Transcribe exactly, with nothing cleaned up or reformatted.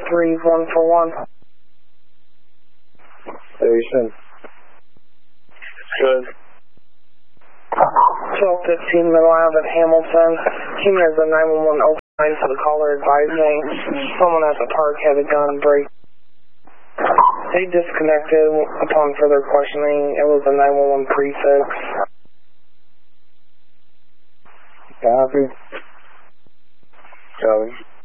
three one four one. Station. Good. twelve fifteen Middle Ave at Hamilton. Human has a nine one one open line for the caller advising someone at the park had a gun break. They disconnected upon further questioning. It was a nine one one prefix. Copy. Copy.